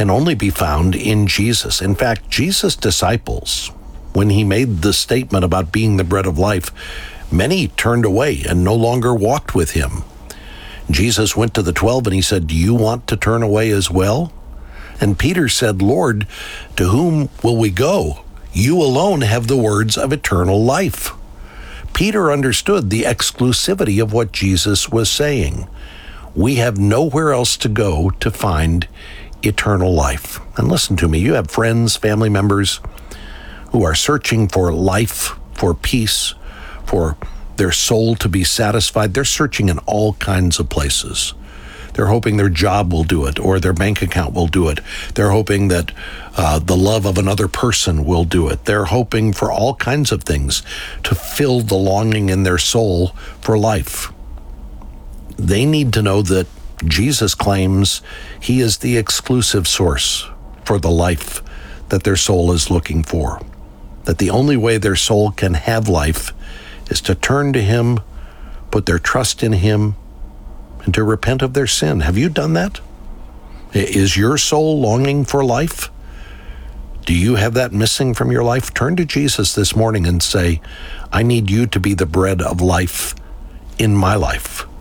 can only be found in Jesus. In fact, Jesus' disciples, when he made the statement about being the bread of life, many turned away and no longer walked with him. Jesus went to the 12 and he said, "Do you want to turn away as well?" And Peter said, "Lord, to whom will we go? You alone have the words of eternal life." Peter understood the exclusivity of what Jesus was saying. We have nowhere else to go to find eternal life. And listen to me, you have friends, family members who are searching for life, for peace, for their soul to be satisfied. They're searching in all kinds of places. They're hoping their job will do it, or their bank account will do it. They're hoping that the love of another person will do it. They're hoping for all kinds of things to fill the longing in their soul for life. They need to know that Jesus claims he is the exclusive source for the life that their soul is looking for. That the only way their soul can have life is to turn to him, put their trust in him, and to repent of their sin. Have you done that? Is your soul longing for life? Do you have that missing from your life? Turn to Jesus this morning and say, "I need you to be the bread of life in my life."